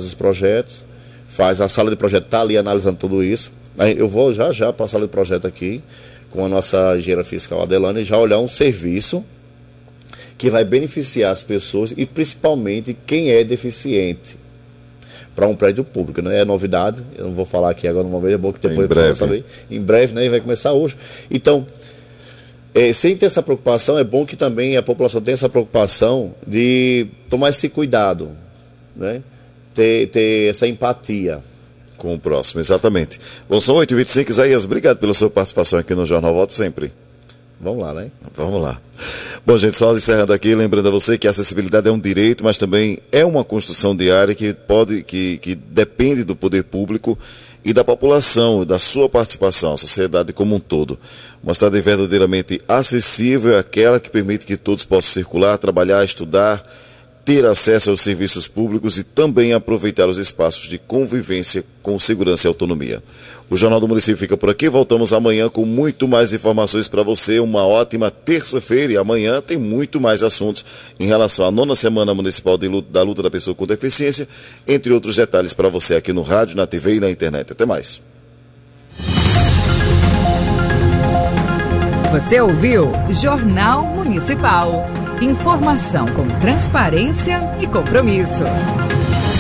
os projetos, faz a sala de projeto, está ali analisando tudo isso. Aí eu vou já para a sala de projeto aqui, com a nossa engenheira fiscal Adelane, e já olhar um serviço que vai beneficiar as pessoas e principalmente quem é deficiente para um prédio público, né? É novidade, eu não vou falar aqui agora no momento, é bom que depois possa saber. Em breve, né? Vai começar hoje. Então, sem ter essa preocupação, é bom que também a população tenha essa preocupação de tomar esse cuidado, né? Ter essa empatia com o próximo, exatamente. Bom, são 8h25, Isaías, obrigado pela sua participação aqui no Jornal Volte Sempre. Vamos lá, né? Vamos lá. Bom, gente, só encerrando aqui, lembrando a você que a acessibilidade é um direito, mas também é uma construção diária que depende do poder público e da população, da sua participação, a sociedade como um todo. Uma cidade verdadeiramente acessível é aquela que permite que todos possam circular, trabalhar, estudar, ter acesso aos serviços públicos e também aproveitar os espaços de convivência com segurança e autonomia. O Jornal do Município fica por aqui, voltamos amanhã com muito mais informações para você, uma ótima terça-feira, e amanhã tem muito mais assuntos em relação à 9ª Semana Municipal da Luta da Pessoa com Deficiência, entre outros detalhes para você aqui no rádio, na TV e na internet. Até mais. Você ouviu Jornal Municipal. Informação com transparência e compromisso.